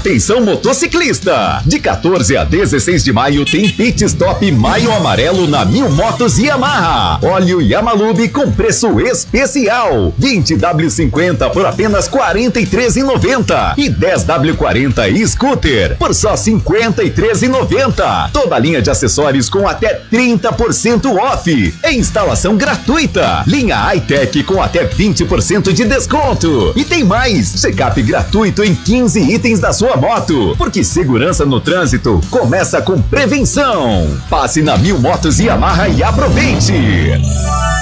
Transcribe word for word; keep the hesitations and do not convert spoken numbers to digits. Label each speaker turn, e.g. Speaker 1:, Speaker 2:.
Speaker 1: Atenção motociclista! De quatorze a dezesseis de maio tem Pit Stop Maio Amarelo na Mil Motos Yamaha. Óleo Yamalube com preço especial. vinte W cinquenta por apenas quarenta e três reais e noventa centavos. E dez W quarenta Scooter por só cinquenta e três reais e noventa centavos. Toda a linha de acessórios com até trinta por cento off. E instalação gratuita. Linha Hightech com até vinte por cento de desconto. E tem mais. Check-up gratuito em quinze itens da sua moto. Porque segurança no trânsito começa com prevenção. Passe na Mil Motos Yamaha e aproveite.